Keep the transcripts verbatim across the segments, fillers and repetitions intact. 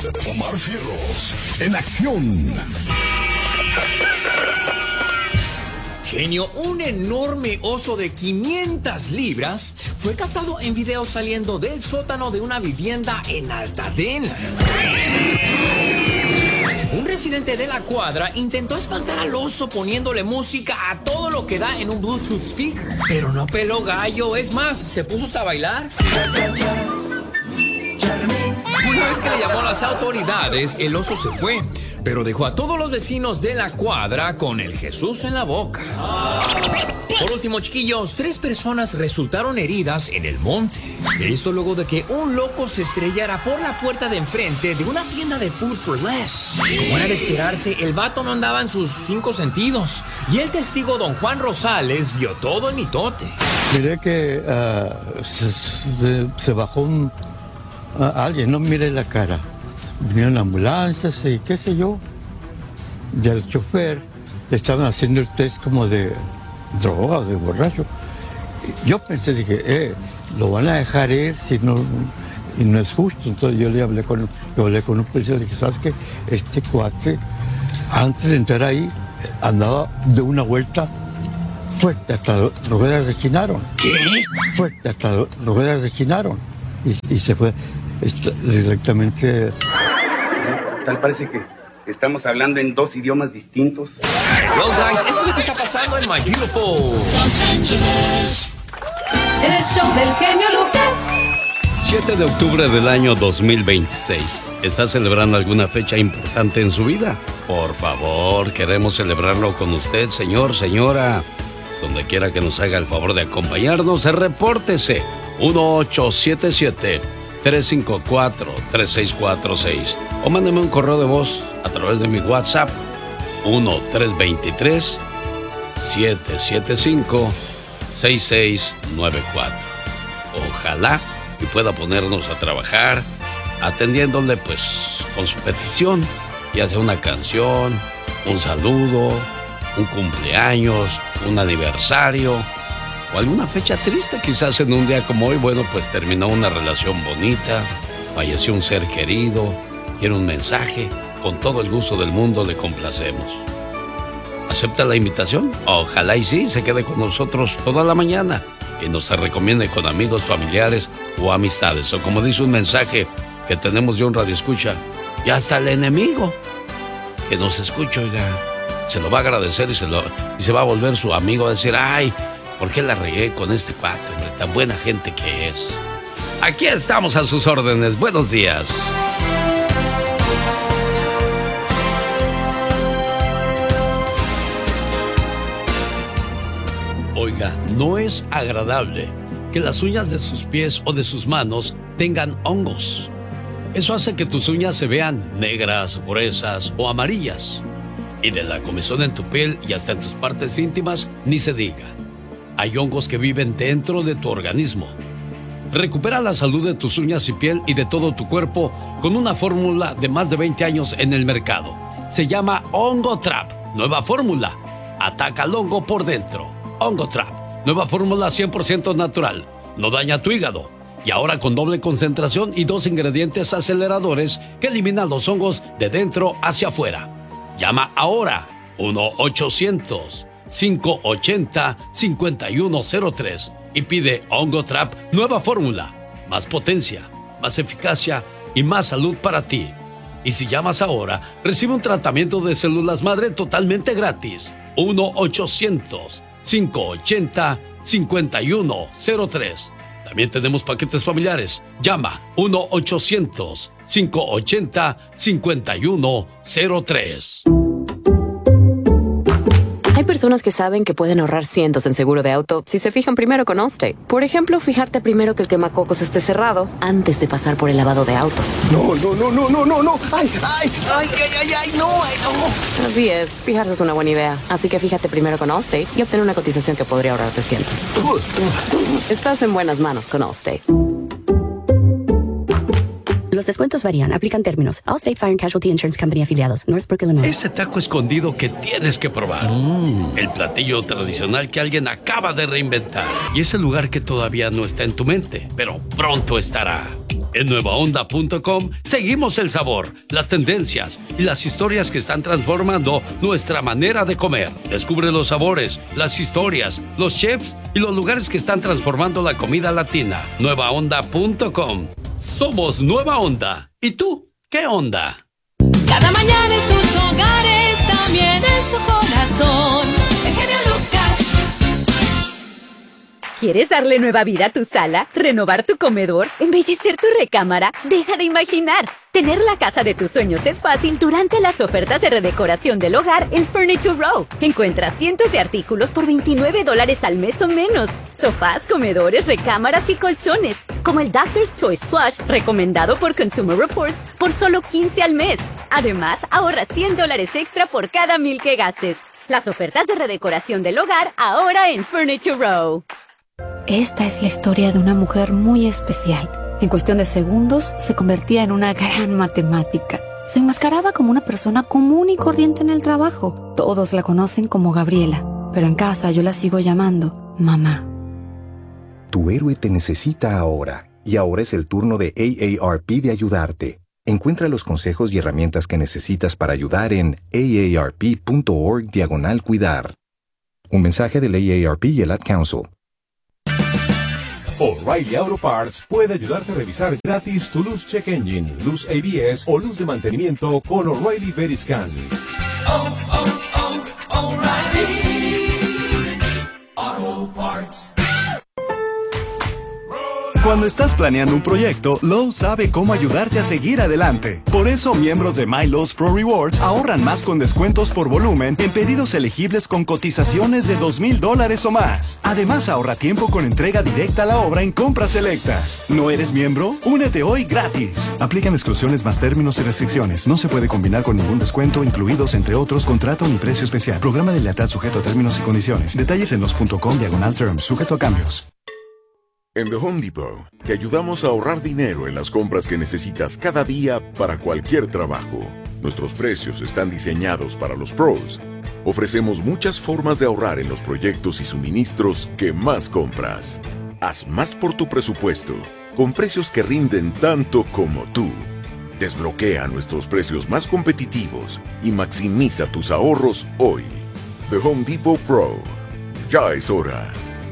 Omar Fierros, en acción. Genio, un enorme oso de quinientas libras fue captado en video saliendo del sótano de una vivienda en Altadena. Un residente de la cuadra intentó espantar al oso poniéndole música a todo lo que da en un Bluetooth speaker, pero no peló gallo, es más, se puso hasta a bailar. Una vez que le llamó a las autoridades, el oso se fue, pero dejó a todos los vecinos de la cuadra con el Jesús en la boca. Por último, chiquillos, tres personas resultaron heridas en el monte. Esto luego de que un loco se estrellara por la puerta de enfrente de una tienda de Food for Less. Como era de esperarse, el vato no andaba en sus cinco sentidos. Y el testigo don Juan Rosales vio todo el mitote. Miré que uh, se, se, se bajó un, uh, alguien, no miré la cara. Vinieron ambulancias y qué sé yo. Y al chofer le estaban haciendo el test como de droga o de borracho. Yo pensé, dije, eh, lo van a dejar ir si no, y no es justo. Entonces yo le hablé con, yo hablé con un policía y le dije, ¿sabes qué? Este cuate, antes de entrar ahí, andaba de una vuelta fuerte, hasta las ruedas rechinaron. ¿Qué? Fuerte, hasta las ruedas rechinaron. Y, y se fue directamente. Tal parece que estamos hablando en dos idiomas distintos. Well, guys, esto es lo que está pasando en My Beautiful Los Angeles. El show del genio Lucas. siete de octubre del año dos mil veintiséis. ¿Está celebrando alguna fecha importante en su vida? Por favor, queremos celebrarlo con usted, señor, señora. Donde quiera que nos haga el favor de acompañarnos, repórtese. uno ocho siete siete, tres cinco cuatro, tres seis cuatro seis. O mándame un correo de voz a través de mi WhatsApp. uno tres dos tres, siete siete cinco, seis seis nueve cuatro. Ojalá y pueda ponernos a trabajar atendiéndole pues con su petición, ya sea una canción, un saludo, un cumpleaños, un aniversario o alguna fecha triste. Quizás en un día como hoy, bueno, pues terminó una relación bonita, falleció un ser querido, quiere un mensaje. Con todo el gusto del mundo le complacemos. ¿Acepta la invitación? Ojalá y sí, se quede con nosotros toda la mañana y nos se recomiende con amigos, familiares o amistades. O como dice un mensaje que tenemos de un radioescucha, y hasta el enemigo que nos escucha, oiga, se lo va a agradecer y se, lo, y se va a volver su amigo a decir, ay, ¿por qué la regué con este cuate, hombre, tan buena gente que es? Aquí estamos a sus órdenes. Buenos días. Oiga, no es agradable que las uñas de sus pies o de sus manos tengan hongos. Eso hace que tus uñas se vean negras, gruesas o amarillas. Y de la comezón en tu piel y hasta en tus partes íntimas, ni se diga. Hay hongos que viven dentro de tu organismo. Recupera la salud de tus uñas y piel y de todo tu cuerpo con una fórmula de más de veinte años en el mercado. Se llama Hongo Trap. Nueva fórmula. Ataca al hongo por dentro. Hongo Trap. Nueva fórmula cien por ciento natural. No daña tu hígado. Y ahora con doble concentración y dos ingredientes aceleradores que eliminan los hongos de dentro hacia afuera. Llama ahora. uno ochocientos, cinco ochenta, cincuenta y uno cero tres y pide Hongo Trap nueva fórmula. Más potencia, más eficacia y más salud para ti. Y si llamas ahora, recibe un tratamiento de células madre totalmente gratis. uno ochocientos, cinco ochenta, cincuenta y uno cero tres. También tenemos paquetes familiares. Llama uno ochocientos, cinco ochenta, cincuenta y uno cero tres. Hay personas que saben que pueden ahorrar cientos en seguro de auto si se fijan primero con Allstate. Por ejemplo, fijarte primero que el quemacocos esté cerrado antes de pasar por el lavado de autos. No, no, no, no, no, no, no. Ay, ay, ay, ay, ay, ay, no, ay, no. Así es, fijarse es una buena idea. Así que fíjate primero con Allstate y obtén una cotización que podría ahorrarte cientos. Estás en buenas manos con Allstate. Los descuentos varían. Aplican términos. Allstate Fire and Casualty Insurance Company afiliados. Northbrook, Illinois. Ese taco escondido que tienes que probar. Mm. El platillo tradicional que alguien acaba de reinventar. Y ese lugar que todavía no está en tu mente, pero pronto estará. En nueva onda punto com seguimos el sabor, las tendencias y las historias que están transformando nuestra manera de comer. Descubre los sabores, las historias, los chefs y los lugares que están transformando la comida latina. nueva onda punto com. Somos Nueva Onda. ¿Y tú? ¿Qué onda? Cada mañana en sus hogares, también en su corazón. El genio Lucas. ¿Quieres darle nueva vida a tu sala? ¿Renovar tu comedor? ¿Embellecer tu recámara? Deja de imaginar. Tener la casa de tus sueños es fácil durante las ofertas de redecoración del hogar en Furniture Row. Encuentra cientos de artículos por veintinueve dólares al mes o menos. Sofás, comedores, recámaras y colchones. Como el Doctor's Choice Plush, recomendado por Consumer Reports, por solo quince al mes. Además, ahorra cien dólares extra por cada mil que gastes. Las ofertas de redecoración del hogar ahora en Furniture Row. Esta es la historia de una mujer muy especial. En cuestión de segundos, se convertía en una gran matemática. Se enmascaraba como una persona común y corriente en el trabajo. Todos la conocen como Gabriela, pero en casa yo la sigo llamando mamá. Tu héroe te necesita ahora, y ahora es el turno de A A R P de ayudarte. Encuentra los consejos y herramientas que necesitas para ayudar en aarp.org diagonal cuidar. Un mensaje del A A R P y el Ad Council. O'Reilly Auto Parts puede ayudarte a revisar gratis tu luz check engine, luz A B S o luz de mantenimiento con O'Reilly Veriscan. Oh, oh, oh, O'Reilly Auto Parts. Cuando estás planeando un proyecto, Lowe's sabe cómo ayudarte a seguir adelante. Por eso, miembros de My Lowe's Pro Rewards ahorran más con descuentos por volumen en pedidos elegibles con cotizaciones de dos mil dólares o más. Además, ahorra tiempo con entrega directa a la obra en compras selectas. ¿No eres miembro? Únete hoy gratis. Aplican exclusiones más términos y restricciones. No se puede combinar con ningún descuento, incluidos, entre otros, contrato ni precio especial. Programa de lealtad sujeto a términos y condiciones. Detalles en los punto com diagonal terms, sujeto a cambios. En The Home Depot, te ayudamos a ahorrar dinero en las compras que necesitas cada día para cualquier trabajo. Nuestros precios están diseñados para los pros. Ofrecemos muchas formas de ahorrar en los proyectos y suministros que más compras. Haz más por tu presupuesto, con precios que rinden tanto como tú. Desbloquea nuestros precios más competitivos y maximiza tus ahorros hoy. The Home Depot Pro. Ya es hora.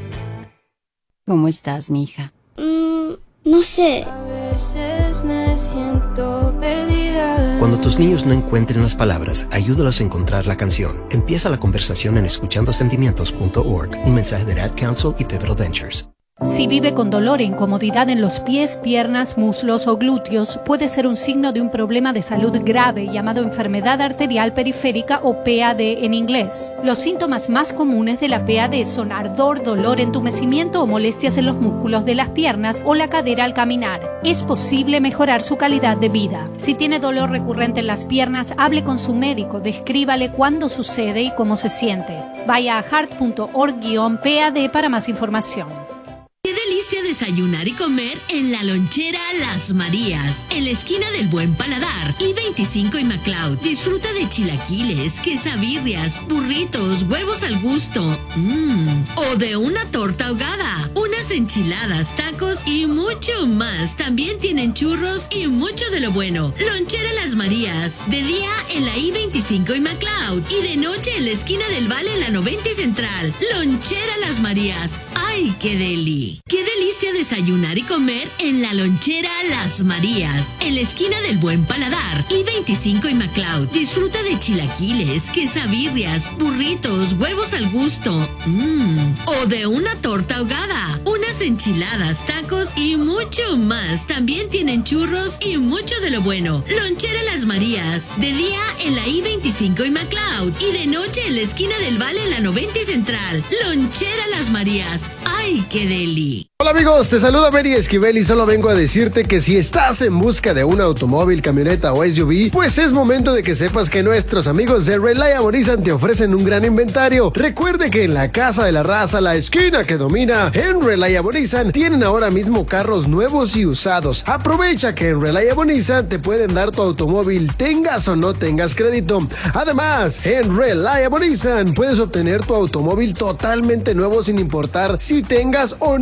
¿Cómo estás, mija? Mm, no sé. A veces me siento perdida. Cuando tus niños no encuentren las palabras, ayúdalos a encontrar la canción. Empieza la conversación en escuchando sentimientos punto org. Un mensaje de Ad Council y Pivotal Ventures. Si vive con dolor e incomodidad en los pies, piernas, muslos o glúteos, puede ser un signo de un problema de salud grave llamado enfermedad arterial periférica o P A D en inglés. Los síntomas más comunes de la P A D son ardor, dolor, entumecimiento o molestias en los músculos de las piernas o la cadera al caminar. Es posible mejorar su calidad de vida. Si tiene dolor recurrente en las piernas, hable con su médico, descríbale cuándo sucede y cómo se siente. Vaya a heart punto org guión P A D para más información. ¡Qué delicia desayunar y comer en la lonchera Las Marías! En la esquina del Buen Paladar, I veinticinco y McLeod. Disfruta de chilaquiles, quesabirrias, burritos, huevos al gusto. Mmm. O de una torta ahogada, unas enchiladas, tacos y mucho más. También tienen churros y mucho de lo bueno. Lonchera Las Marías. De día en la I veinticinco y McLeod. Y de noche en la esquina del Valle en la noventa y Central. Lonchera Las Marías. ¡Ay, qué deli! ¡Qué delicia desayunar y comer en la lonchera Las Marías! En la esquina del Buen Paladar, I veinticinco y McLeod. Disfruta de chilaquiles, quesabirrias, burritos, huevos al gusto. Mmm. O de una torta ahogada, unas enchiladas, tacos y mucho más. También tienen churros y mucho de lo bueno. Lonchera Las Marías. De día en la I veinticinco y McLeod. Y de noche en la esquina del Valle en la noventa y Central. Lonchera Las Marías. ¡Ay, qué deli! Hola amigos, te saluda Mary Esquivel y solo vengo a decirte que si estás en busca de un automóvil, camioneta o S U V, pues es momento de que sepas que nuestros amigos de Reliable Nissan te ofrecen un gran inventario. Recuerde que en la Casa de la Raza, la esquina que domina, en Reliable Nissan tienen ahora mismo carros nuevos y usados. Aprovecha que en Reliable Nissan te pueden dar tu automóvil, tengas o no tengas crédito. Además, en Reliable Nissan puedes obtener tu automóvil totalmente nuevo sin importar si tengas o no tengas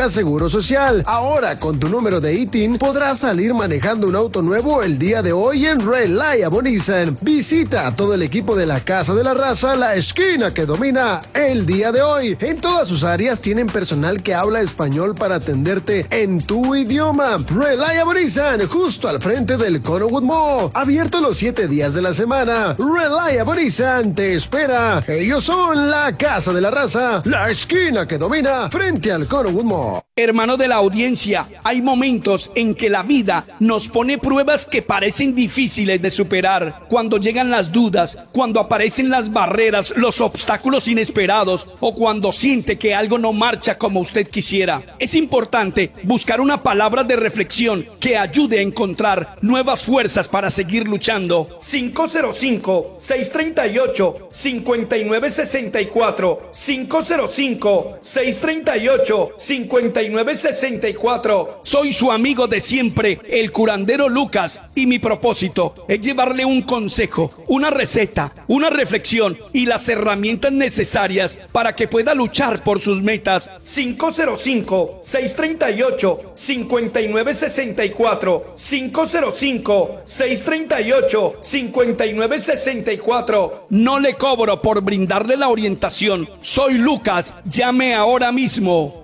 paga Seguro Social. Ahora, con tu número de I T I N, podrás salir manejando un auto nuevo el día de hoy en Reliable Nissan. Visita a todo el equipo de la Casa de la Raza, la esquina que domina el día de hoy. En todas sus áreas tienen personal que habla español para atenderte en tu idioma. Reliable Nissan, justo al frente del Connowood Mall. Abierto los siete días de la semana. Reliable Nissan te espera. Ellos son la Casa de la Raza, la esquina que domina frente al Connowood Mall. Hermano de la audiencia, hay momentos en que la vida nos pone pruebas que parecen difíciles de superar. Cuando llegan las dudas, cuando aparecen las barreras, los obstáculos inesperados o cuando siente que algo no marcha como usted quisiera. Es importante buscar una palabra de reflexión que ayude a encontrar nuevas fuerzas para seguir luchando. cinco cero cinco, seis tres ocho, cinco nueve seis cuatro cinco cero cinco, seis tres ocho, cinco nueve seis cuatro. Soy su amigo de siempre, el curandero Lucas, y mi propósito es llevarle un consejo, una receta, una reflexión y las herramientas necesarias para que pueda luchar por sus metas. cinco cero cinco, seis tres ocho, cinco nueve seis cuatro cinco cero cinco, seis tres ocho, cinco nueve seis cuatro. No le cobro por brindarle la orientación. Soy Lucas, llame ahora mismo.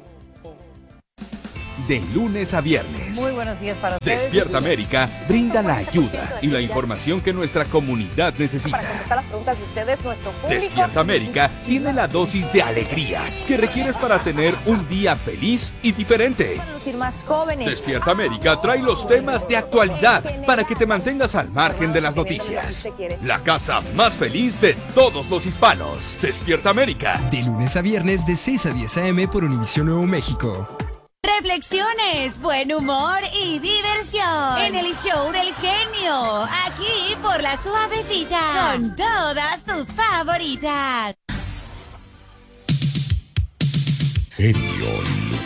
De lunes a viernes. Muy buenos días para ustedes. Despierta América brinda la ayuda y la información que nuestra comunidad necesita. Para contestar las preguntas de ustedes, nuestro público. Despierta América tiene la dosis de alegría que requieres para tener un día feliz y diferente. Para lucir más jóvenes. Despierta América trae los temas de actualidad para que te mantengas al margen de las noticias. La casa más feliz de todos los hispanos. Despierta América. De lunes a viernes de seis a diez a eme por Univisión Nuevo México. Reflexiones, buen humor y diversión en el show del genio, aquí por La Suavecita, con todas tus favoritas. Genio